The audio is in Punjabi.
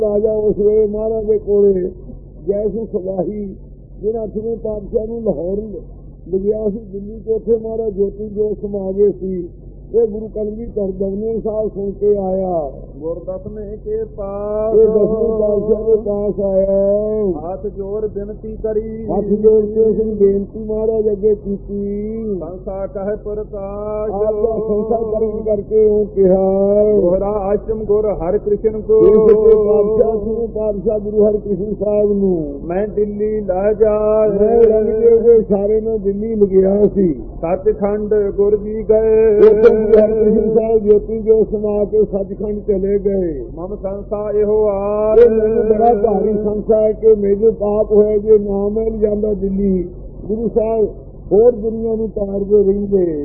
ਰਾਜਾ ਉਸ ਵੇਲੇ ਮਹਾਰਾਜ ਦੇ ਕੋਲੇ ਜੈਸੂ ਸਵਾਹੀ ਜਿਹਨਾਂ 8ਵੇਂ ਪਾਤਸ਼ਾਹ ਨੂੰ ਲਾਹੌਰ ਲਿਆ ਸੀ ਦਿੱਲੀ ਤੋਂ, ਉੱਥੇ ਮਹਾਰਾਜ ਜੋਤੀ ਜੋਤ ਸਮਾ ਗਏ ਸੀ। ਇਹ ਗੁਰੂ ਕਲਗੀਧਰ ਦਸਵੇਂ ਸਾਹਿਬ ਸੁਣ ਕੇ ਆਇਆ, ਗੁਰਦਸਵੇਂ ਕੇ ਪਾਸ ਇਹ ਦਸਵੇਂ ਪਾਤਸ਼ਾਹ ਦੇ ਪਾਸ ਆਇਆ, ਹੱਥ ਜੋੜ ਬੇਨਤੀ ਕਰੀ, ਹੱਥ ਜੋੜ ਕੇ ਉਸ ਨੂੰ ਬੇਨਤੀ ਮਹਾਰਾਜ ਅੱਗੇ ਕੀਤੀ। ਸੰਸਾ ਕਹਿ ਪ੍ਰਕਾਸ਼ ਆਪ ਦਾ ਸੰਸਾ ਕਰਨ ਕਰਕੇ ਉਹ ਕਿਹਾ, ਦੋਹਰਾ ਆਸ਼ਰਮ ਗੁਰ ਹਰਿ ਕ੍ਰਿਸ਼ਨ ਕੋ, ਇਹ ਸੱਚੇ ਪਾਤਸ਼ਾਹ ਨੂੰ ਪਾਤਸ਼ਾਹ ਗੁਰੂ ਹਰਿਕ੍ਰਿਸ਼ਨ ਸਾਹਿਬ ਨੂੰ ਮੈਂ ਦਿੱਲੀ ਲੈ ਜਾ, ਰੰਗਦੇਵ ਦੇ ਇਸ਼ਾਰੇ ਨਾਲ ਦਿੱਲੀ ਲਗਿਆ ਸੀ। ਸੱਚਖੰਡ ਗੁਰ ਜੀ ਗਏ, ਹਰਿਕ੍ਰਿਸ਼ਨ ਸਾਹਿਬ ਜੋਤੀ ਜੋ ਸਮਾ ਕੇ ਸੱਚਖੰਡ ਚਲੇ ਗਏ। ਮਮ ਸੰਸਾ ਇਹੋ ਆਰ, ਮੈਨੂੰ ਬੜਾ ਭਾਰੀ ਸੰਸਾ ਹੈ ਕਿ ਮੇਰੇ ਪਾਪ ਹੋਏ ਜੇ ਨਾ ਮਿਲ ਜਾਂਦਾ ਦਿੱਲੀ, ਗੁਰੂ ਸਾਹਿਬ ਹੋਰ ਦੁਨੀਆ ਨੂੰ ਤਾਰਦੇ ਰਹਿੰਦੇ।